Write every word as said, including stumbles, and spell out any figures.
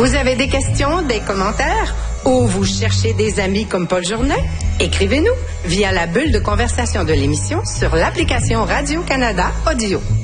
Vous avez des questions, des commentaires ou vous cherchez des amis comme Paul Journet? Écrivez-nous via la bulle de conversation de l'émission sur l'application Radio-Canada Audio.